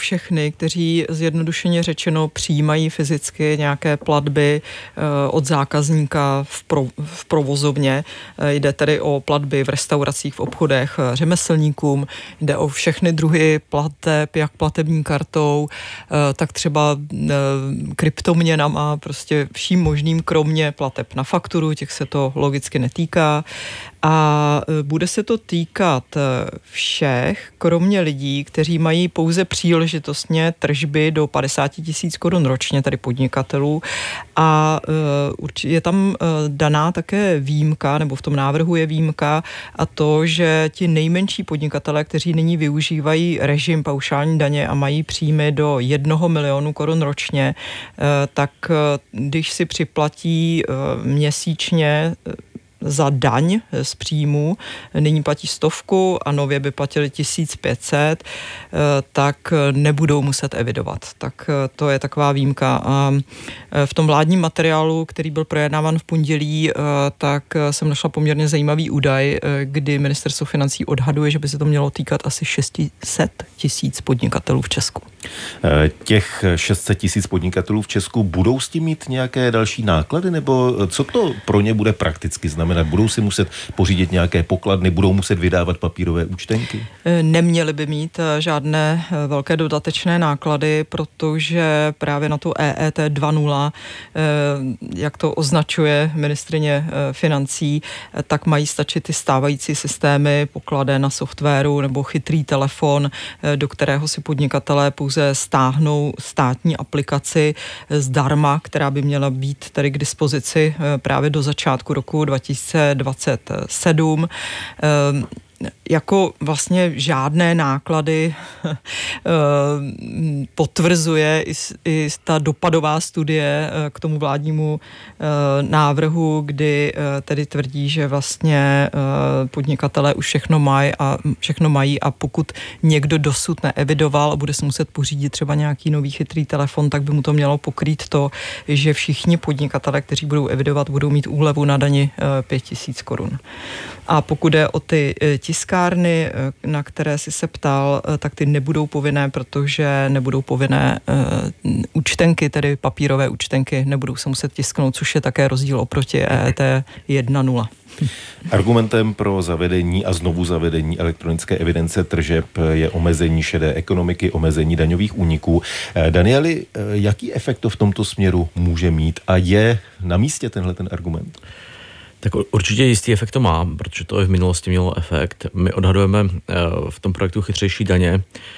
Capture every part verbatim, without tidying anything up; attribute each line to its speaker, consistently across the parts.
Speaker 1: všechny, kteří zjednodušeně řečeno přijímají fyzicky nějaké platby od zákazníka v, pro, v provozovně. Jde tedy o platby v restauracích, v obchodech, řemeslníkům, jde o všechny druhy plateb, jak platební kartou, tak třeba kryptoměnama, prostě vším možným, kromě plateb na fakturu, těch se to logicky netýká. A bude se to týkat všech, kromě lidí, kteří mají pouze příležitostně tržby do padesát tisíc korun ročně, tady podnikatelů. A je tam daná také výjimka, nebo v tom návrhu je výjimka, a to, že ti nejmenší podnikatelé, kteří nyní využívají režim paušální daně a mají příjmy do jednoho milionu korun ročně, tak když si připlatí měsíčně za daň z příjmu, nyní platí stovku a nově by platili tisíc pět set, tak nebudou muset evidovat. Tak to je taková výjimka. A v tom vládním materiálu, který byl projednáván v pondělí, tak jsem našla poměrně zajímavý údaj, kdy ministerstvo financí odhaduje, že by se to mělo týkat asi šest set tisíc podnikatelů v Česku.
Speaker 2: Těch šest set tisíc podnikatelů v Česku budou s tím mít nějaké další náklady, nebo co to pro ně bude prakticky znamenat? Budou si muset pořídit nějaké pokladny, budou muset vydávat papírové účtenky?
Speaker 1: Neměli by mít žádné velké dodatečné náklady, protože právě na to E E T dva tečka nula, jak to označuje ministryně financí, tak mají stačit ty stávající systémy, pokladen na softwaru nebo chytrý telefon, do kterého si podnikatelé pouze stáhnou státní aplikaci zdarma, která by měla být tady k dispozici právě do začátku roku dva tisíce dvacet sedm. Jako vlastně žádné náklady potvrzuje i, i ta dopadová studie k tomu vládnímu návrhu, kdy tedy tvrdí, že vlastně podnikatelé už všechno mají a všechno mají a pokud někdo dosud neevidoval a bude se muset pořídit třeba nějaký nový chytrý telefon, tak by mu to mělo pokrýt to, že všichni podnikatelé, kteří budou evidovat, budou mít úlevu na dani pět tisíc korun. A pokud jde o ty tiskárny, na které si se ptal, tak ty nebudou povinné, protože nebudou povinné uh, účtenky, tedy papírové účtenky, nebudou se muset tisknout, což je také rozdíl oproti E E T jedna tečka nula.
Speaker 2: Argumentem pro zavedení a znovu zavedení elektronické evidence tržeb je omezení šedé ekonomiky, omezení daňových úniků. Danieli, jaký efekt to v tomto směru může mít a je na místě tenhle ten argument?
Speaker 3: Tak určitě jistý efekt to má, protože to i v minulosti mělo efekt. My odhadujeme v tom projektu Chytřejší daně,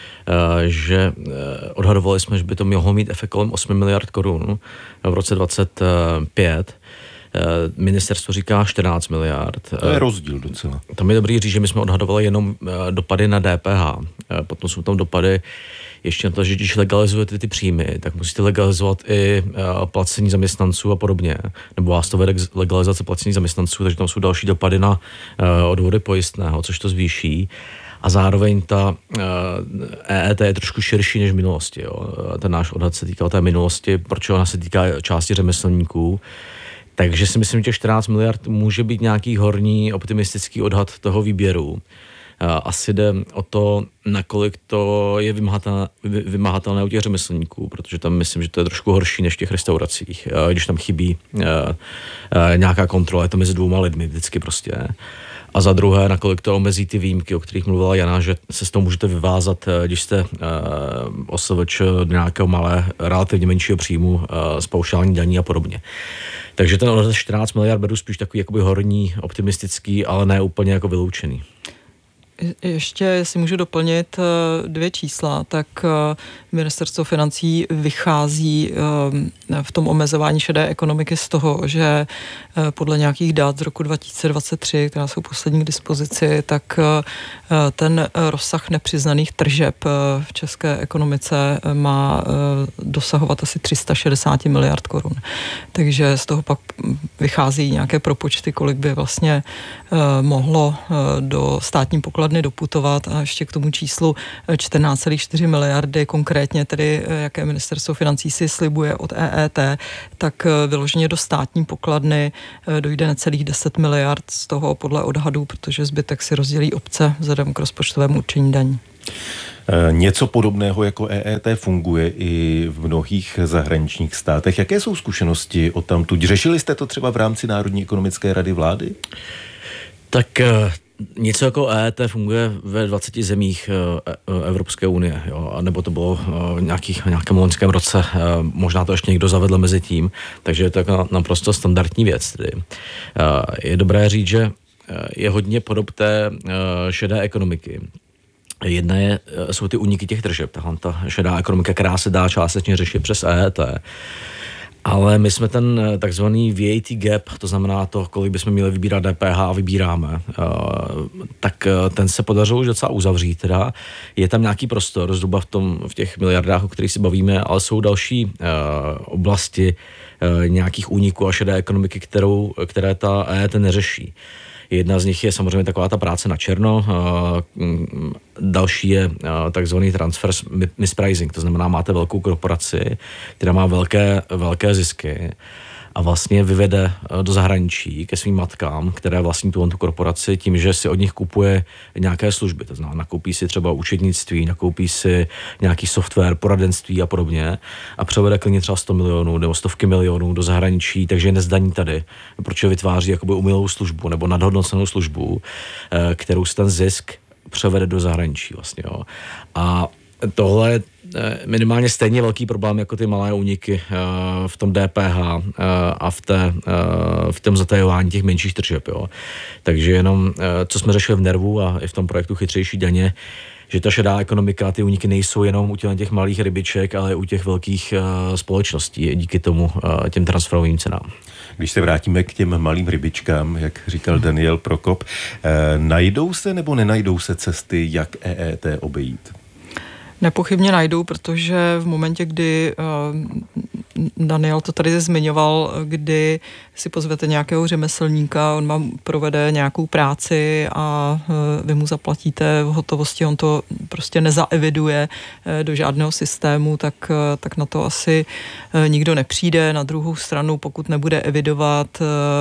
Speaker 3: že odhadovali jsme, že by to mohlo mít efekt kolem osm miliard korun v roce dvacet pět. Ministerstvo říká čtrnáct miliard.
Speaker 2: To je rozdíl docela.
Speaker 3: Tam je dobrý říct, že my jsme odhadovali jenom dopady na D P H. Potom jsou tam dopady ještě na to, že když legalizujete ty příjmy, tak musíte legalizovat i placení zaměstnanců a podobně. Nebo vás to vede k legalizaci placení zaměstnanců, takže tam jsou další dopady na odvody pojistného, což to zvýší. A zároveň ta E E T je trošku širší než v minulosti. Jo. Ten náš odhad se týkal té minulosti, protože ona se týká části řemeslníků. Takže si myslím, že těch čtrnáct miliard může být nějaký horní optimistický odhad toho výběru. Asi jde o to, nakolik to je vymahatelné, vymahatelné u těch řemeslníků, protože tam myslím, že to je trošku horší než v těch restauracích, když tam chybí nějaká kontrola, je to mezi dvouma lidmi vždycky prostě. A za druhé, nakolik to omezí ty výjimky, o kterých mluvila Jana, že se s toho můžete vyvázat, když jste O S V Č nějakého malé, relativně menšího příjmu z paušální daní a podobně. Takže ten odhad čtrnáct miliard beru spíš takový jakoby horní, optimistický, ale ne úplně jako vyloučený.
Speaker 1: Ještě si můžu doplnit dvě čísla, tak ministerstvo financí vychází v tom omezování šedé ekonomiky z toho, že podle nějakých dat z roku dva tisíce dvacet tři, která jsou poslední k dispozici, tak ten rozsah nepřiznaných tržeb v české ekonomice má dosahovat asi tři sta šedesát miliard korun. Takže z toho pak vychází nějaké propočty, kolik by vlastně mohlo do státní pokladny pokladny doputovat a ještě k tomu číslu čtrnáct celá čtyři miliardy, konkrétně tedy, jaké ministerstvo financí si slibuje od E E T, tak vyloženě do státní pokladny dojde necelých deset miliard, z toho podle odhadů, protože zbytek si rozdělí obce vzhledem k rozpočtovému určení daní.
Speaker 2: Něco podobného jako E E T funguje i v mnohých zahraničních státech. Jaké jsou zkušenosti odtamtud? Řešili jste to třeba v rámci Národní ekonomické rady vlády?
Speaker 3: Tak něco jako E E T funguje ve dvaceti zemích Evropské unie, jo? Nebo to bylo v nějakých, nějakém loňském roce, možná to ještě někdo zavedl mezi tím, takže je to jako naprosto standardní věc. Tedy. Je dobré říct, že je hodně podob té šedé ekonomiky. Jedna je, jsou ty úniky těch tržeb, tahle ta šedá ekonomika, která se dá částečně řešit přes E E T. Ale my jsme ten takzvaný V A T gap, to znamená to, kolik bychom měli vybírat D P H a vybíráme, tak ten se podařilo už docela uzavřít. Teda. Je tam nějaký prostor, zhruba v, tom, v těch miliardách, o kterých si bavíme, ale jsou další oblasti nějakých úniků a šedé ekonomiky, kterou, které ta E E T neřeší. Jedna z nich je samozřejmě taková ta práce na černo, další je takzvaný transfer mispricing, to znamená, máte velkou korporaci, která má velké, velké zisky a vlastně vyvede do zahraničí ke svým matkám, které vlastní tu, tu korporaci tím, že si od nich kupuje nějaké služby, to znamená, nakoupí si třeba účetnictví, nakoupí si nějaký software, poradenství a podobně a převede klidně třeba sto milionů nebo stovky milionů do zahraničí, takže je nezdaní tady, protože vytváří jakoby umělou službu nebo nadhodnocenou službu, kterou si ten zisk převede do zahraničí vlastně, jo. A tohle je minimálně stejně velký problém jako ty malé úniky v tom D P H a v, té, v tom zatajování těch menších tržeb. Jo. Takže jenom, co jsme řešili v Nervu a i v tom projektu Chytřejší daně, že ta šedá ekonomika, ty úniky nejsou jenom u těch malých rybiček, ale u těch velkých společností díky tomu těm transferovým cenám.
Speaker 2: Když se vrátíme k těm malým rybičkám, jak říkal Daniel Prokop, najdou se nebo nenajdou se cesty, jak E E T obejít?
Speaker 1: Nepochybně najdou, protože v momentě, kdy Daniel to tady zmiňoval, kdy si pozvete nějakého řemeslníka, on vám provede nějakou práci a vy mu zaplatíte v hotovosti, on to prostě nezaeviduje do žádného systému, tak, tak na to asi nikdo nepřijde. Na druhou stranu, pokud nebude evidovat,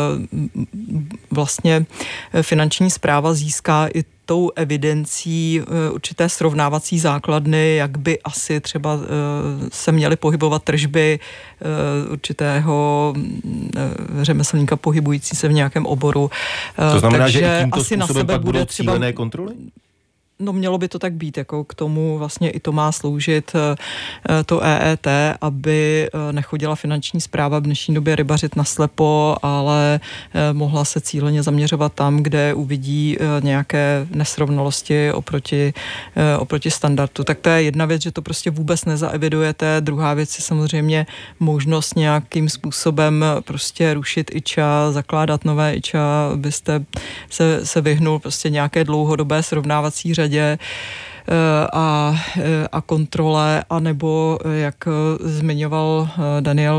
Speaker 1: vlastně Finanční správa získá i tou evidencí určité srovnávací základny, jak by asi třeba se měly pohybovat tržby určitého řemeslníka pohybující se v nějakém oboru.
Speaker 2: To znamená,
Speaker 1: takže
Speaker 2: že tímto
Speaker 1: asi na
Speaker 2: způsobem
Speaker 1: sebe
Speaker 2: pak
Speaker 1: bude
Speaker 2: budou
Speaker 1: třeba
Speaker 2: cílené kontroly?
Speaker 1: No mělo by to tak být, jako k tomu vlastně i to má sloužit to E E T, aby nechodila Finanční správa v dnešní době rybařit naslepo, ale mohla se cíleně zaměřovat tam, kde uvidí nějaké nesrovnalosti oproti, oproti standardu. Tak to je jedna věc, že to prostě vůbec nezaevidujete. Druhá věc je samozřejmě možnost nějakým způsobem prostě rušit I Č A, zakládat nové I Č A, abyste se, se vyhnul prostě nějaké dlouhodobé srovnávací řadě a, a kontrole, anebo, jak zmiňoval Daniel,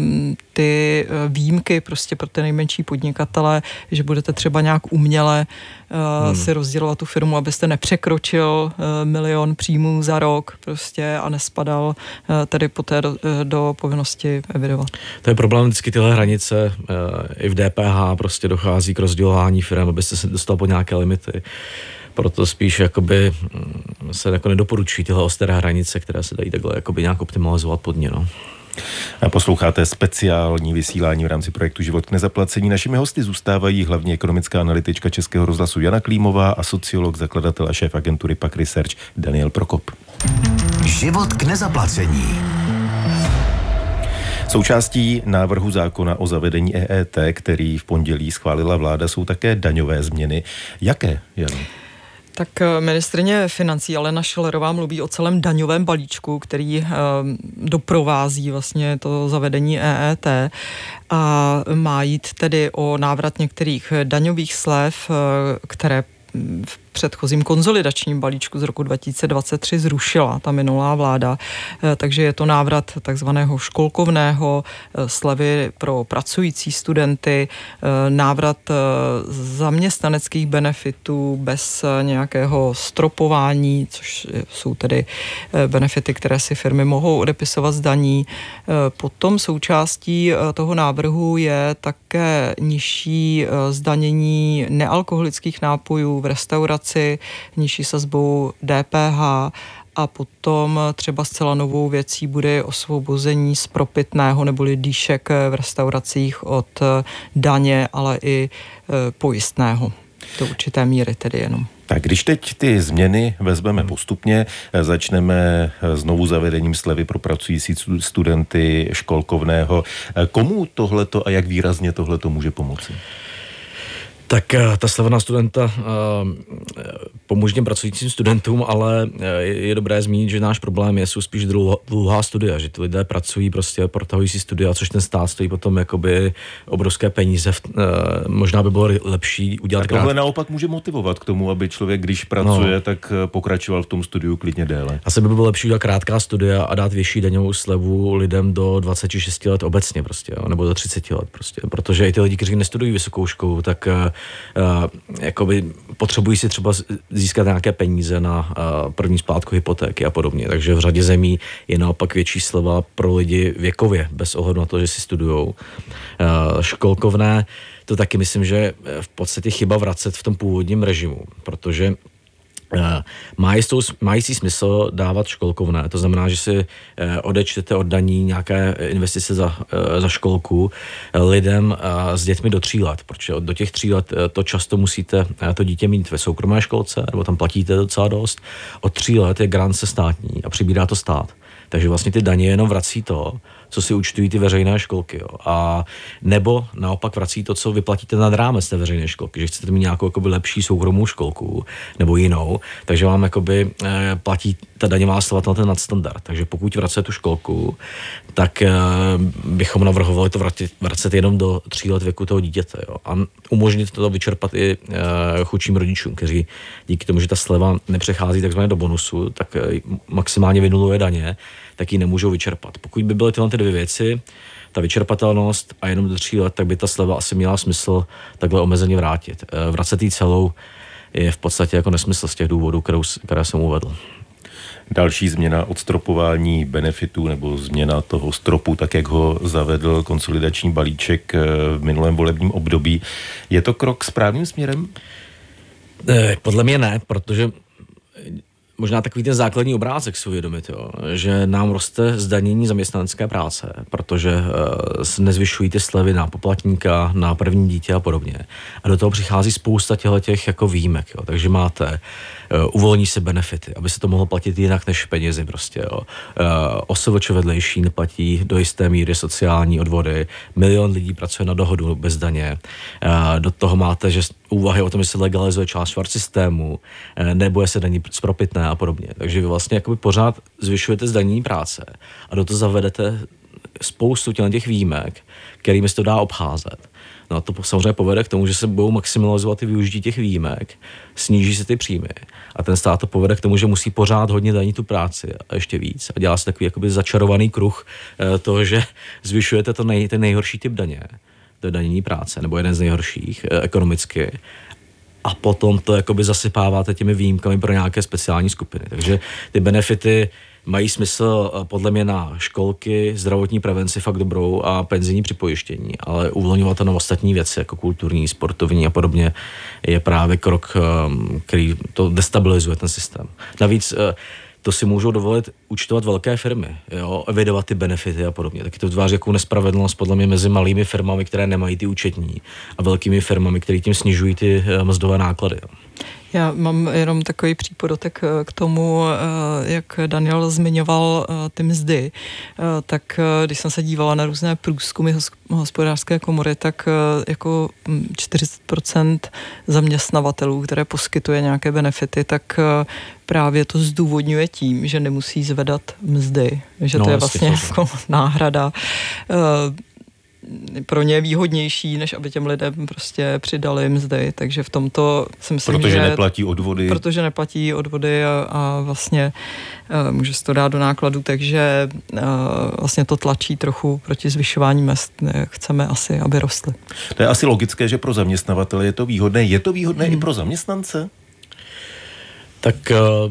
Speaker 1: ty výjimky prostě pro ty nejmenší podnikatele, že budete třeba nějak uměle hmm. si rozdělovat tu firmu, abyste nepřekročil milion příjmů za rok prostě a nespadal tedy poté do, do povinnosti evidovat.
Speaker 3: To je problém vždycky tyhle hranice, i v D P H prostě dochází k rozdělování firm, abyste se dostal po nějaké limity. Proto spíš jakoby se jako nedoporučují tyhle ostré hranice, které se dají takhle jakoby nějak optimalizovat pod ně. No.
Speaker 2: Posloucháte speciální vysílání v rámci projektu Život k nezaplacení. Našimi hosty zůstávají hlavní ekonomická analytička Českého rozhlasu Jana Klímová a sociolog, zakladatel a šéf agentury P A C Research Daniel Prokop.
Speaker 4: Život k nezaplacení.
Speaker 2: Součástí návrhu zákona o zavedení E E T, který v pondělí schválila vláda, jsou také daňové změny. Jaké, Jano?
Speaker 1: Tak ministryně financí Alena Schillerová mluví o celém daňovém balíčku, který e, doprovází vlastně to zavedení E E T a má jít tedy o návrat některých daňových slev, e, které v předchozím konzolidačním balíčku z roku dva tisíce dvacet tři zrušila ta minulá vláda. Takže je to návrat takzvaného školkovného, slevy pro pracující studenty, návrat zaměstnaneckých benefitů bez nějakého stropování, což jsou tedy benefity, které si firmy mohou odepisovat z daní. Potom součástí toho návrhu je také nižší zdanění nealkoholických nápojů v restauraci, nižší sazbou D P H a potom třeba zcela novou věcí bude osvobození z propitného neboli dýšek v restauracích od daně, ale i pojistného. Do určité míry tedy jenom.
Speaker 2: Tak když teď ty změny vezmeme postupně, začneme znovu zavedením slevy pro pracující studenty školkovného. Komu tohleto a jak výrazně tohleto může pomoci?
Speaker 3: Tak ta sleva na studenta pomůže těm pracujícím studentům, ale je dobré zmínit, že náš problém je, jsou spíš dlouhá studia, že ty lidé pracují, prostě protahují si studia, což ten stát stojí potom jakoby obrovské peníze. Možná by bylo lepší udělat...
Speaker 2: A tohle krát... naopak může motivovat k tomu, aby člověk, když pracuje, no. tak pokračoval v tom studiu klidně déle.
Speaker 3: Asi by bylo lepší udělat krátká studia a dát vyšší daňovou slevu lidem do dvacet šest let obecně prostě, jo, nebo do třicet let prostě, protože i ty lidi, kteří nestudují vysokou školu, tak Uh, jakoby potřebují si třeba získat nějaké peníze na uh, první splátku hypotéky a podobně. Takže v řadě zemí je naopak větší sleva pro lidi věkově, bez ohledu na to, že si studujou. Uh, školkovné, to taky myslím, že v podstatě chyba vracet v tom původním režimu, protože Má jistou, má jistý smysl dávat školkovné, to znamená, že si odečtete od daní nějaké investice za, za školku lidem s dětmi do tří let, protože do těch tří let to často musíte to dítě mít ve soukromé školce, nebo tam platíte docela dost. Od tří let je garance státní a přibírá to stát. Takže vlastně ty daně jenom vrací to, co si účtují ty veřejné školky. Jo. A nebo naopak vrací to, co vyplatíte nad rámec té veřejné školky, že chcete mít nějakou jakoby lepší soukromou školku nebo jinou, takže vám jakoby e, platí ta daňová sleva na ten nadstandard. Takže pokud vracete tu školku, tak e, bychom navrhovali to vracet, vracet jenom do tří let věku toho dítěte. Jo. A umožnit to vyčerpat i e, chudším rodičům, kteří díky tomu, že ta sleva nepřechází takzvaně do bonusu, tak e, maximálně vynuluje daně, tak ji nemůžou vyčerpat. Pokud by byly tyhle ty dvě věci, ta vyčerpatelnost a jenom do tří let, tak by ta sleva asi měla smysl takhle omezeně vrátit. Vracet jí celou je v podstatě jako nesmysl z těch důvodů, kterou, které jsem uvedl.
Speaker 2: Další změna odstropování benefitů nebo změna toho stropu, tak jak ho zavedl konsolidační balíček v minulém volebním období. Je to krok správným směrem?
Speaker 3: Podle mě ne, protože možná takový ten základní obrázek si uvědomit, jo, že nám roste zdanění zaměstnanecké práce, protože uh, nezvyšují ty slevy na poplatníka, na první dítě a podobně. A do toho přichází spousta těch jako výjimek, jo. Takže máte uh, uvolní se benefity, aby se to mohlo platit jinak než penězi prostě, jo. Uh, O S V Č vedlejší neplatí do jisté míry sociální odvody, milion lidí pracuje na dohodu bez daně. Uh, do toho máte, že úvahy o tom, že se legalizuje část švart systému, uh, nebo se daní z propitné a podobně. Takže vy vlastně jakoby pořád zvyšujete zdanění práce a do toho zavedete spoustu těch výjimek, kterými se to dá obcházet. No a to samozřejmě povede k tomu, že se budou maximalizovat ty využití těch výjimek, sníží se ty příjmy a ten stát to povede k tomu, že musí pořád hodně danit tu práci a ještě víc. A dělá se takový jakoby začarovaný kruh toho, že zvyšujete to nej, ten nejhorší typ daně, to je danění práce, nebo jeden z nejhorších ekonomicky. A potom to jakoby zasypáváte těmi výjimkami pro nějaké speciální skupiny. Takže ty benefity mají smysl podle mě na školky, zdravotní prevenci fakt dobrou a penzijní připojištění, ale uvolňovat to na ostatní věci, jako kulturní, sportovní a podobně, je právě krok, který to destabilizuje ten systém. Navíc to si můžou dovolit účtovat velké firmy, jo, evidovat ty benefity a podobně. Taky to vytváří jakou nespravedlnost podle mě mezi malými firmami, které nemají ty účetní, a velkými firmami, které tím snižují ty mzdové náklady. Jo.
Speaker 1: Já mám jenom takový přípodotek k tomu, jak Daniel zmiňoval ty mzdy. Tak když jsem se dívala na různé průzkumy hospodářské komory, tak jako čtyřicet procent zaměstnavatelů, které poskytuje nějaké benefity, tak právě to zdůvodňuje tím, že nemusí zvedat mzdy. Že no, to je vlastně jako náhrada. pro ně výhodnější, než aby těm lidem prostě přidali mzdy, takže v tomto si myslím,
Speaker 2: protože
Speaker 1: že...
Speaker 2: Protože neplatí odvody.
Speaker 1: Protože neplatí odvody a, a vlastně uh, může se to dát do nákladu, takže uh, vlastně to tlačí trochu proti zvyšování mezd. Chceme asi, aby rostly.
Speaker 2: To je asi logické, že pro zaměstnavatele je to výhodné. Je to výhodné hmm. i pro zaměstnance?
Speaker 3: Tak uh,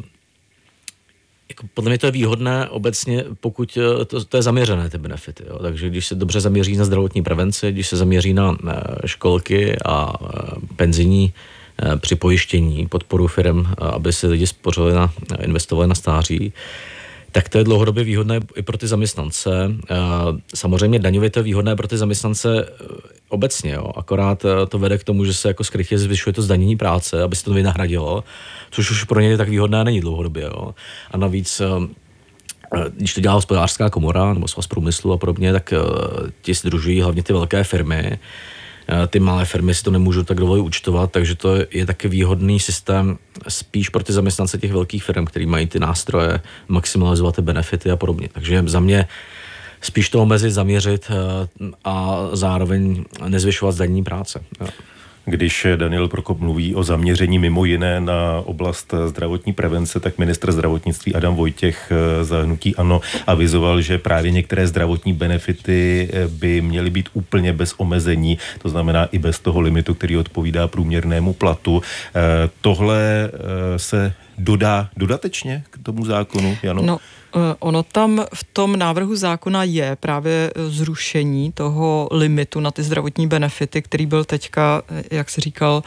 Speaker 3: jako podle mě to je výhodné obecně, pokud to, to je zaměřené, ty benefity. Jo. Takže když se dobře zaměří na zdravotní prevenci, když se zaměří na uh, školky a uh, penzijní uh, připojištění, podporu firm, uh, aby si lidi spořili na, uh, investovali na stáří, tak to je dlouhodobě výhodné i pro ty zaměstnance. Samozřejmě daňově to je výhodné pro ty zaměstnance obecně, jo. Akorát to vede k tomu, že se jako skrytě zvyšuje to zdanění práce, aby se to vynahradilo, což už pro ně tak výhodné není dlouhodobě. Jo. A navíc, když to dělá Hospodářská komora nebo Svaz průmyslu a podobně, tak ti sdružují hlavně ty velké firmy. Ty malé firmy si to nemůžou tak dovolit účtovat, takže to je taky výhodný systém spíš pro ty zaměstnance těch velkých firm, který mají ty nástroje maximalizovat ty benefity a podobně. Takže za mě spíš to omezit, zaměřit a zároveň nezvyšovat zdanění práce.
Speaker 2: Když Daniel Prokop mluví o zaměření mimo jiné na oblast zdravotní prevence, tak ministr zdravotnictví Adam Vojtěch za hnutí ANO avizoval, že právě některé zdravotní benefity by měly být úplně bez omezení, to znamená i bez toho limitu, který odpovídá průměrnému platu. Tohle se dodá dodatečně k tomu zákonu, Jano?
Speaker 1: No. Ono tam v tom návrhu zákona je právě zrušení toho limitu na ty zdravotní benefity, který byl teďka, jak se říkal,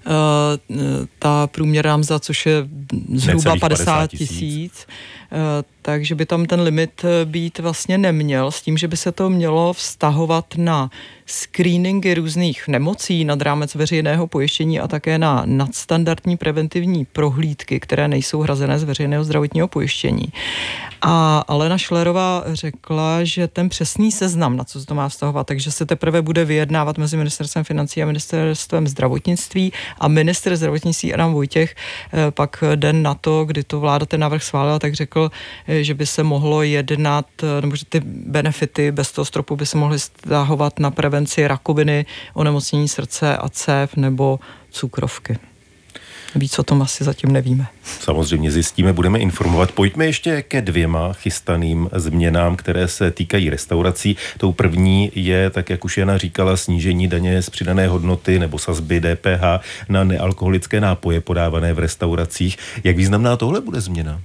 Speaker 1: ta průměrná mzda, což je zhruba padesát tisíc. Takže by tam ten limit být vlastně neměl, s tím, že by se to mělo vztahovat na screeningy různých nemocí nad rámec veřejného pojištění a také na nadstandardní preventivní prohlídky, které nejsou hrazené z veřejného zdravotního pojištění. A Alena Schillerová řekla, že ten přesný seznam, na co se to má vztahovat, takže se teprve bude vyjednávat mezi ministerstvem financí a ministerstvem zdravotnictví a ministr zdravotnictví Adam Vojtěch pak den na to, kdy to vláda ten návrh schválila, tak řekl, že by se mohlo jednat, nebo že ty benefity bez toho stropu by se mohly vztahovat na prevenci rakoviny, onemocnění srdce a cév nebo cukrovky. Víc o tom asi zatím nevíme.
Speaker 2: Samozřejmě zjistíme, budeme informovat. Pojďme ještě ke dvěma chystaným změnám, které se týkají restaurací. Tou první je, tak jak už Jana říkala, snížení daně z přidané hodnoty nebo sazby D P H na nealkoholické nápoje podávané v restauracích. Jak významná tohle bude změna?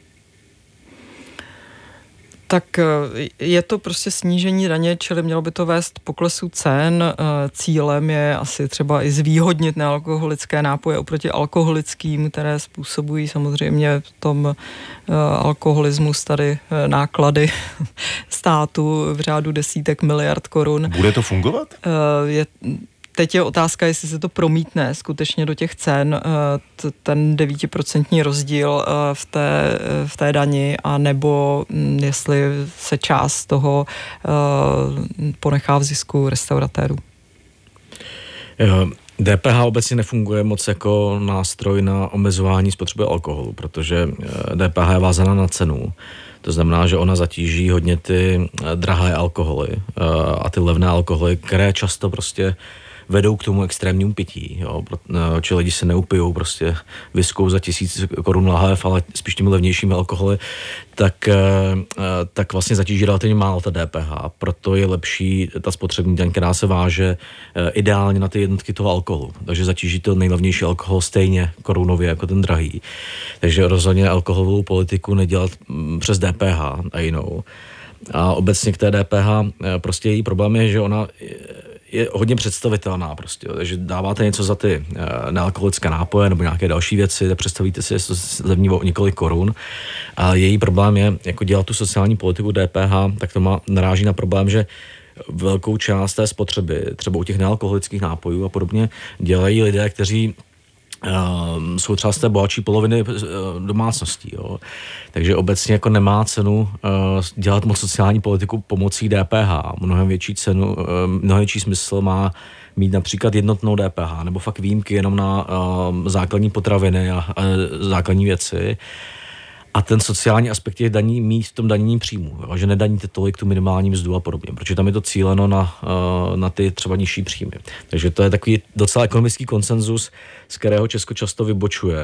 Speaker 1: Tak je to prostě snížení daně, čili mělo by to vést poklesu cen. Cílem je asi třeba i zvýhodnit nealkoholické nápoje oproti alkoholickým, které způsobují samozřejmě v tom alkoholismus tady náklady státu v řádu desítek miliard korun.
Speaker 2: Bude to fungovat?
Speaker 1: Je Teď je otázka, jestli se to promítne skutečně do těch cen, ten devítiprocentní rozdíl v té, v té dani, a nebo jestli se část toho ponechá v zisku restauratérů.
Speaker 3: D P H obecně nefunguje moc jako nástroj na omezování spotřeby alkoholu, protože D P H je vázaná na cenu. To znamená, že ona zatíží hodně ty drahé alkoholy a ty levné alkoholy, které často prostě vedou k tomu extrémnímu pití. Jo. Či lidi se neupijou prostě viskou za tisíc korun lahev, ale spíš těmi levnějšími alkoholy, tak, tak vlastně zatíží relativně málo ta D P H. Proto je lepší ta spotřební daň, která se váže ideálně na ty jednotky toho alkoholu. Takže zatíží to nejlevnější alkohol stejně korunově jako ten drahý. Takže rozhodně alkoholovou politiku nedělat přes D P H a jinou. A obecně k té D P H prostě její problém je, že ona je hodně představitelná prostě, takže dáváte něco za ty e, nealkoholické nápoje nebo nějaké další věci, tak představíte si, že to zlevní o několik korun, a její problém je, jako dělat tu sociální politiku D P H, tak to má, naráží na problém, že velkou část té spotřeby, třeba u těch nealkoholických nápojů a podobně, dělají lidé, kteří Uh, jsou třeba z té bohatší poloviny uh, domácností. Jo. Takže obecně jako nemá cenu uh, dělat moc sociální politiku pomocí D P H. Mnohem větší cenu, uh, mnohem větší smysl má mít například jednotnou D P H nebo fakt výjimky jenom na uh, základní potraviny a uh, základní věci. A ten sociální aspekt těch daní mít v tom danění příjmu, jo, že nedaníte tolik tu minimální mzdu a podobně, protože tam je to cíleno na, na ty třeba nižší příjmy. Takže to je takový docela ekonomický konsenzus, z kterého Česko často vybočuje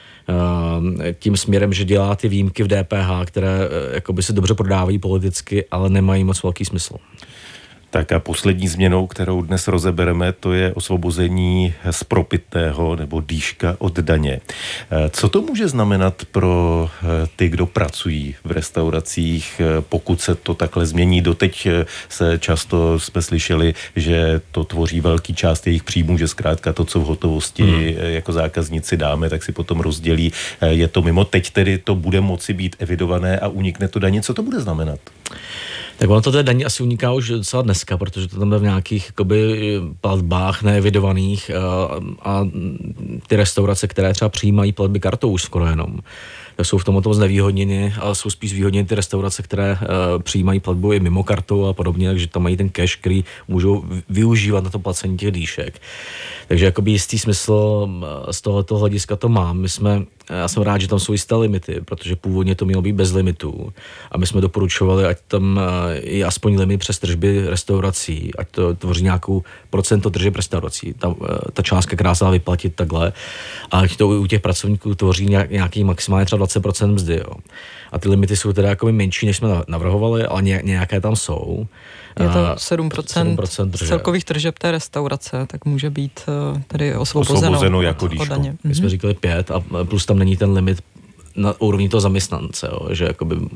Speaker 3: tím směrem, že dělá ty výjimky v D P H, které jakoby se dobře prodávají politicky, ale nemají moc velký smysl.
Speaker 2: Tak a poslední změnou, kterou dnes rozebereme, to je osvobození z propitného nebo dýška od daně. Co to může znamenat pro ty, kdo pracují v restauracích, pokud se to takhle změní? Doteď se často jsme slyšeli, že to tvoří velký část jejich příjmů, že zkrátka to, co v hotovosti hmm. jako zákazníci dáme, tak si potom rozdělí. Je to mimo. Teď tedy to bude moci být evidované a unikne to daně. Co to bude znamenat?
Speaker 3: Tak ono to té daní asi uniká už docela dneska, protože to tam je v nějakých jakoby, platbách neevidovaných a, a ty restaurace, které třeba přijímají platby kartou už skoro jenom, tak jsou v tomto znevýhodněny, ale jsou spíš zvýhodněny ty restaurace, které uh, přijímají platbu i mimo kartou a podobně, takže tam mají ten cash, který můžou využívat na to placení těch dýšek. Takže jakoby jistý smysl z tohoto hlediska to mám. My jsme, já jsem rád, že tam jsou jisté limity, protože původně to mělo být bez limitů a my jsme doporučovali, ať tam je aspoň limit přes tržby restaurací, ať to tvoří nějakou procento tržeb restaurací, ta, ta částka, která se dá vyplatit takhle, a ať to u těch pracovníků tvoří nějaký maximálně třeba dvacet procent mzdy. Jo. A ty limity jsou teda jako menší, než jsme navrhovali, ale nějaké tam jsou.
Speaker 1: Je to sedm procent z celkových tržeb té restaurace, tak může být tedy osvobozeno,
Speaker 2: osvobozeno jako
Speaker 1: od daně.
Speaker 3: My jsme říkali pět a plus tam není ten limit na úrovni toho zaměstnance, jo, že jakoby, uh,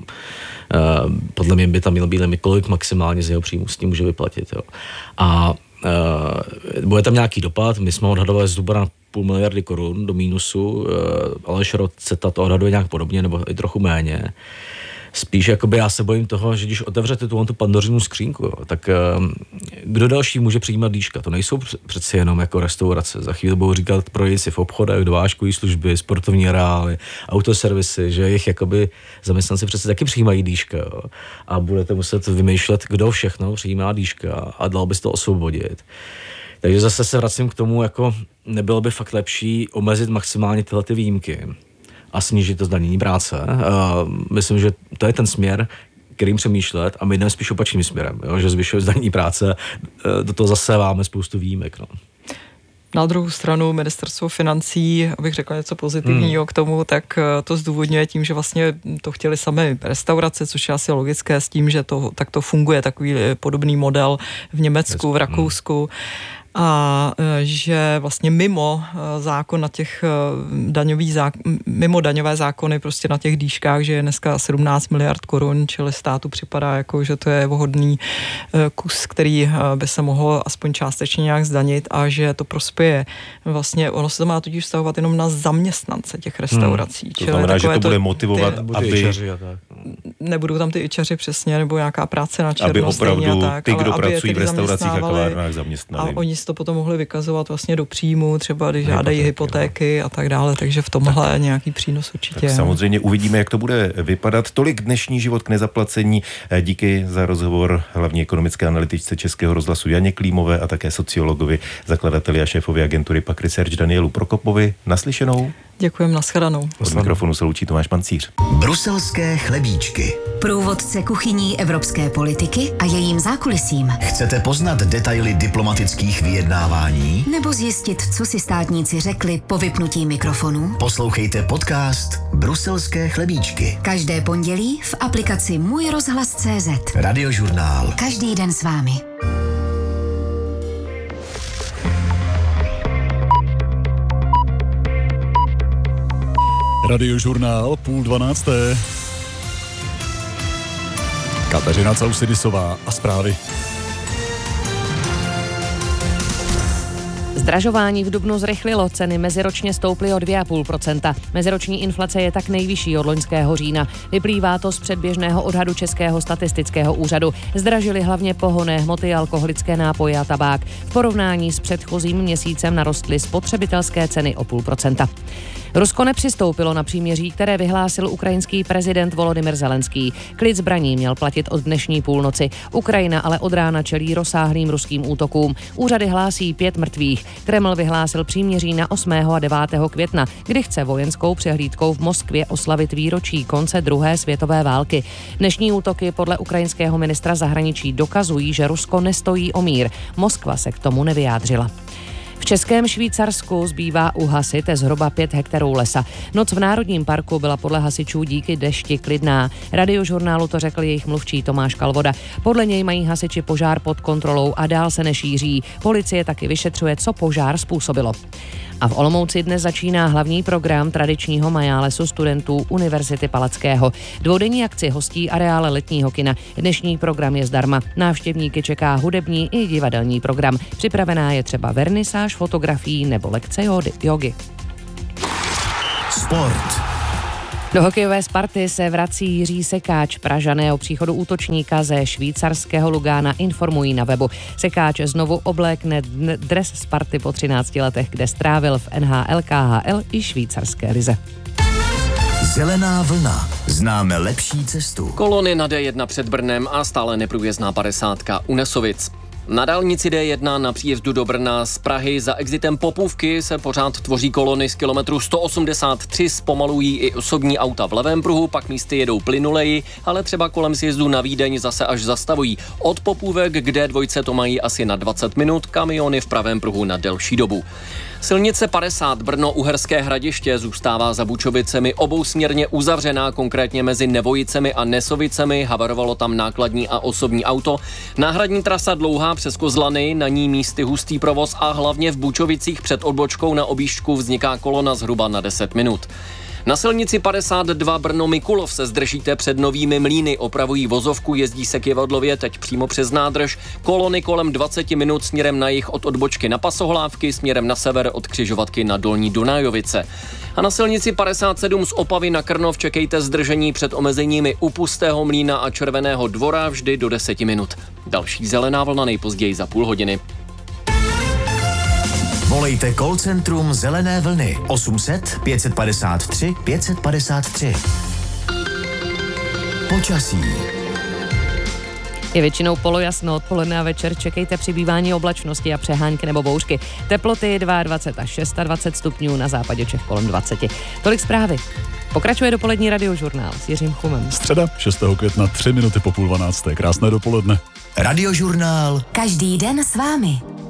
Speaker 3: podle mě by tam měl být limit, kolik maximálně z jeho příjmu s tím může vyplatit. Jo. A uh, bude tam nějaký dopad, my jsme odhadovali zhruba na půl miliardy korun do mínusu, uh, ale Šrot-Ceta to odhaduje nějak podobně, nebo i trochu méně. Spíš jakoby já se bojím toho, že když otevřete tu, tu pandořinu skřínku, jo, tak um, kdo další může přijímat dýška? To nejsou přeci jenom jako restaurace. Za chvíli budou říkat prodejci v obchodech, dovážkové služby, sportovní areály, autoservisy, že jejich jakoby zaměstnanci přece taky přijímají dýška. Jo, a budete muset vymýšlet, kdo všechno přijímá dýška a dal by se to osvobodit. Takže zase se vracím k tomu, jako nebylo by fakt lepší omezit maximálně tyhle ty výjimky a snížit to zdanění práce. Uh, myslím, že to je ten směr, kterým přemýšlet, a my jdeme spíš opačným směrem, jo? Že zvyšuje zdanění práce, uh, do toho zaséváme spoustu výjimek. No.
Speaker 1: Na druhou stranu ministerstvo financí, abych řekla něco pozitivního hmm. k tomu, tak to zdůvodňuje tím, že vlastně to chtěli sami restaurace, což je asi logické s tím, že to tak to funguje, takový podobný model v Německu, v Rakousku. A že vlastně mimo zákon na těch daňových zákon, mimo daňové zákony prostě na těch dýškách, že je dneska sedmnáct miliard korun, čili státu připadá jako, že to je vhodný kus, který by se mohl aspoň částečně nějak zdanit a že to prospěje. Vlastně ono se to má tudíž vztahovat jenom na zaměstnance těch restaurací.
Speaker 2: Hmm. To znamená, že to bude motivovat,
Speaker 1: ty,
Speaker 2: aby...
Speaker 1: Nebudou tam ty ičaři přesně, nebo nějaká práce na černo.
Speaker 2: Aby opravdu
Speaker 1: tak,
Speaker 2: ty, kdo
Speaker 1: aby
Speaker 2: pracují v restauracích a kavárnách, zaměstnali.
Speaker 1: A oni si to potom mohli vykazovat vlastně do příjmu, třeba když žádají hypotéky a tak dále, takže v tomhle tak, nějaký přínos určitě.
Speaker 2: Tak samozřejmě uvidíme, jak to bude vypadat. Tolik dnešní Život k nezaplacení. Díky za rozhovor hlavní ekonomické analytičce Českého rozhlasu Janě Klímové a také sociologovi, zakladateli a šéfovi agentury Pak Research Danielu Prokopovi. Naslyšenou.
Speaker 1: Děkujeme, nashledanou.
Speaker 2: Od mikrofonu se loučí Tomáš Pancíř.
Speaker 4: Bruselské chlebíčky.
Speaker 5: Průvodce kuchyní evropské politiky a jejím zákulisím.
Speaker 4: Chcete poznat detaily diplomatických vyjednávání?
Speaker 5: Nebo zjistit, co si státníci řekli po vypnutí mikrofonu?
Speaker 4: Poslouchejte podcast Bruselské chlebíčky.
Speaker 5: Každé pondělí v aplikaci Můj rozhlas tečka cé zet.
Speaker 4: Radiožurnál.
Speaker 5: Každý den s vámi.
Speaker 6: Radiožurnál půl dvanácté. Kateřina Causidisová a zprávy.
Speaker 7: Zdražování v dubnu zrychlilo, ceny meziročně stouply o dvě celá pět procenta. Meziroční inflace je tak nejvyšší od loňského října. Vyplývá to z předběžného odhadu Českého statistického úřadu. Zdražily hlavně pohonné hmoty, alkoholické nápoje a tabák. V porovnání s předchozím měsícem narostly spotřebitelské ceny o půl procenta. Rusko nepřistoupilo na příměří, které vyhlásil ukrajinský prezident Volodymyr Zelenský. Klid zbraní měl platit od dnešní půlnoci. Ukrajina ale od rána čelí rozsáhlým ruským útokům. Úřady hlásí pět mrtvých. Kreml vyhlásil příměří na osmého a devátého května, kdy chce vojenskou přehlídkou v Moskvě oslavit výročí konce druhé světové války. Dnešní útoky podle ukrajinského ministra zahraničí dokazují, že Rusko nestojí o mír. Moskva se k tomu nevyjádřila. V Českém Švýcarsku zbývá uhasit zhruba pět hektarů lesa. Noc v Národním parku byla podle hasičů díky dešti klidná. Radiožurnálu to řekl jejich mluvčí Tomáš Kalvoda. Podle něj mají hasiči požár pod kontrolou a dál se nešíří. Policie taky vyšetřuje, co požár způsobilo. A v Olomouci dnes začíná hlavní program tradičního majálesu studentů Univerzity Palackého. Dvoudenní akci hostí areál letního kina. Dnešní program je zdarma. Návštěvníky čeká hudební i divadelní program. Připravená je třeba vernisáž fotografií nebo lekce jogy.
Speaker 4: Sport.
Speaker 7: Do hokejové Sparty se vrací Jiří Sekáč. Pražané o příchodu útočníka ze švýcarského Lugána informují na webu. Sekáč znovu oblékne dres Sparty po třinácti letech, kde strávil v N H L, K H L i švýcarské lize.
Speaker 4: Zelená vlna. Známe lepší cestu.
Speaker 8: Kolony na D jedna před Brnem a stále neprůjezdná padesátka u Nesovic. Na dálnici D jedna na příjezdu do Brna z Prahy za exitem Popůvky se pořád tvoří kolony z kilometru sto osmdesát tři, zpomalují i osobní auta v levém pruhu, pak místy jedou plynuleji, ale třeba kolem sjezdu na Vídeň zase až zastavují. Od Popůvek k D dva to mají asi na dvacet minut, kamiony v pravém pruhu na delší dobu. Silnice padesát Brno-Uherské Hradiště zůstává za Bučovicemi obousměrně uzavřená, konkrétně mezi Nevojicemi a Nesovicemi, havarovalo tam nákladní a osobní auto. Náhradní trasa dlouhá přes Kozlany, na ní místy hustý provoz a hlavně v Bučovicích před odbočkou na Obížďku vzniká kolona zhruba na deset minut. Na silnici padesát dva Brno-Mikulov se zdržíte před Novými Mlýny, opravují vozovku, jezdí se k Jevadlově, teď přímo přes nádrž. Kolony kolem dvacet minut směrem na jih od odbočky na Pasohlávky, směrem na sever od křižovatky na Dolní Dunajovice. A na silnici padesát sedm z Opavy na Krnov čekejte zdržení před omezeními u Pustého Mlýna a Červeného Dvora vždy do deseti minut. Další zelená vlna nejpozději za půl hodiny.
Speaker 4: Volejte call centrum Zelené vlny osm set pět padesát tři pět padesát tři. Počasí.
Speaker 7: Je většinou polojasno, odpoledne a večer čekejte přibývání oblačnosti a přehánky nebo bouřky. Teploty dvacet dva až dvacet šest stupňů, na západě Čech kolem dvacet. Tolik zprávy. Pokračuje dopolední radiožurnál s Jiřím Chumem.
Speaker 6: Středa, šestého května, tři minuty po půl dvanácté. Krásné dopoledne.
Speaker 4: Radiožurnál.
Speaker 5: Každý den s vámi.